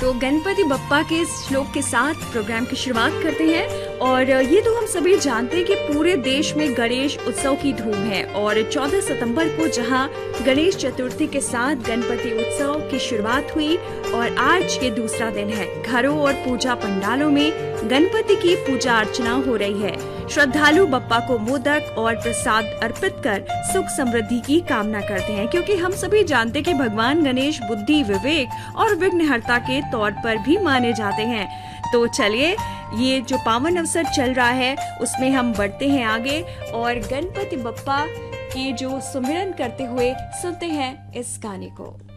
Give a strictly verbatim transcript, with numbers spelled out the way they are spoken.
तो गणपति बप्पा के इस श्लोक के साथ प्रोग्राम की शुरुआत करते हैं। और ये तो हम सभी जानते हैं कि पूरे देश में गणेश उत्सव की धूम है और चौदह सितंबर को जहां गणेश चतुर्थी के साथ गणपति उत्सव की शुरुआत हुई और आज ये दूसरा दिन है। घरों और पूजा पंडालों में गणपति की पूजा अर्चना हो रही है। श्रद्धालु बप्पा को मोदक और प्रसाद अर्पित कर सुख समृद्धि की कामना करते हैं, क्योंकि हम सभी जानते हैं कि भगवान गणेश बुद्धि, विवेक और विघ्नहर्ता के तौर पर भी माने जाते हैं। तो चलिए, ये जो पावन अवसर चल रहा है उसमें हम बढ़ते हैं आगे और गणपति बप्पा की जो सुमिरन करते हुए सुनते हैं इस गाने को।